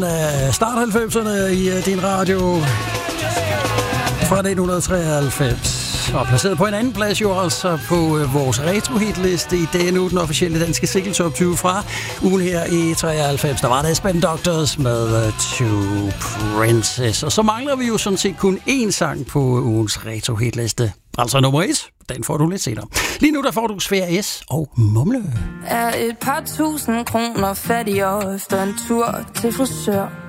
af start 90'erne i din radio fra 1993. Og placeret på en anden plads jo også på vores retro-hitliste i denne uge, den officielle danske single top 20 fra ugen her i 93. Der var det Spin Doctors med Two Princess. Og så mangler vi jo sådan set kun én sang på ugens retro-hitliste. Altså nummer 1. Den får du lidt senere. Lige nu der får du Sfære S og Mumle. Er et par tusind kroner fattigere efter en tur til frisør.